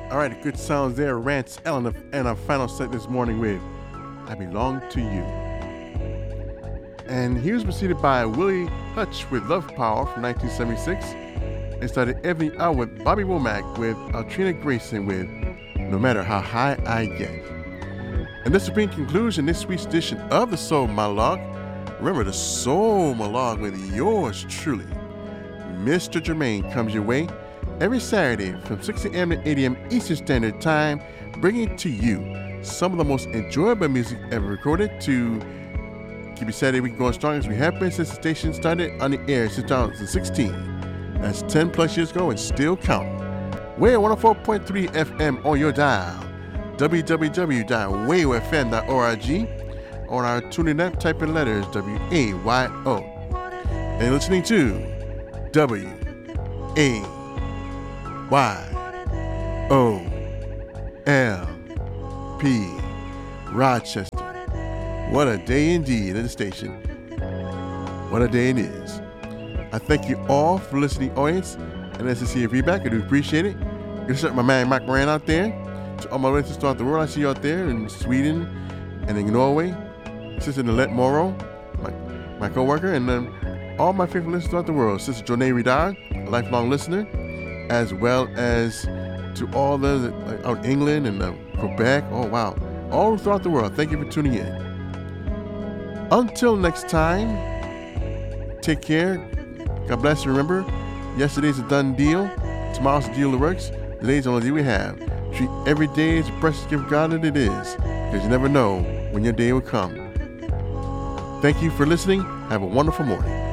All right, good sounds there. Rance Allen and our final set this morning with I Belong to You. And he was preceded by Willie Hutch with Love Power from 1976. And started everything out with Bobby Womack with Altrina Grayson with No Matter How High I Get. And this will bring conclusion this week's edition of the Soul Monologue. Remember, the Soul Monologue with yours truly, Mr. Jermaine, comes your way every Saturday from 6 a.m. to 8 a.m. Eastern Standard Time, bringing to you some of the most enjoyable music ever recorded to keep your Saturday week going strong as we have been since the station started on the air since 2016. That's 10 plus years ago and still counting. We're 104.3 FM on your dial, www.wayofm.org. On our tuning app, type in letters WAYO. And you're listening to WAYOLP Rochester. What a day indeed at the station. What a day it is. I thank you all for listening, audience, and as I see your feedback, I do appreciate it. Good to my man Mike Moran out there. To all my listeners throughout the world, I see you out there in Sweden and in Norway. Sister Nalette Morrow, my co-worker, and then all my favorite listeners throughout the world. Sister Jonay Ridar, a lifelong listener, as well as to all the out in England and Quebec. Oh, wow. All throughout the world. Thank you for tuning in. Until next time, take care. God bless you. Remember, yesterday's a done deal. Tomorrow's the deal that works. Today's the only day we have. Treat every day as a precious gift of God that it is, because you never know when your day will come. Thank you for listening. Have a wonderful morning.